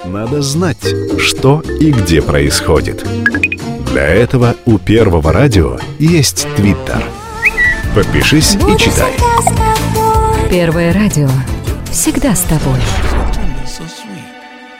Надо знать, что и где происходит. Для этого у Первого радио есть Твиттер. Подпишись и читай. Первое радио. Всегда с тобой.